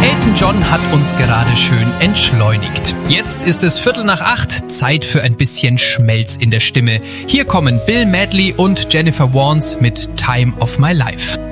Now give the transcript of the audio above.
Elton John hat uns gerade schön entschleunigt. Jetzt ist es 7:45, Zeit für ein bisschen Schmelz in der Stimme. Hier kommen Bill Medley und Jennifer Warnes mit Time of My Life.